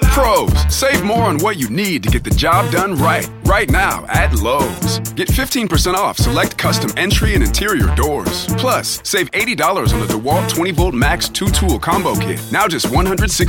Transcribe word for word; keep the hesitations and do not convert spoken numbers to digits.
Pros, save more on what you need to get the job done right. Right now at Lowe's. Get fifteen percent off select custom entry and interior doors. Plus, save eighty dollars on the DeWalt twenty volt Max two tool combo kit. Now just one hundred sixty dollars.